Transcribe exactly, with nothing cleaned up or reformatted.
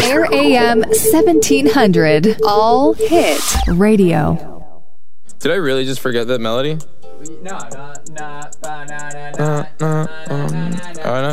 Fire A M seventeen hundred. All hit radio. Did I really just forget that melody? No, no, no, no, no, no, Uh, uh, um, no, no, no, uh,